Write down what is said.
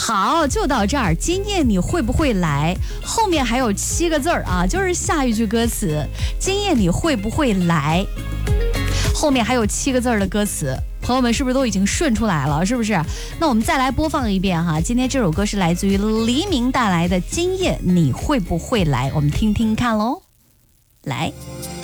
好，就到这儿。今夜你会不会来？后面还有7个字啊，就是下一句歌词。今夜你会不会来？后面还有7个字的歌词，朋友们是不是都已经顺出来了？是不是？那我们再来播放一遍哈。今天这首歌是来自于黎明带来的《今夜你会不会来》，我们听听看喽。来。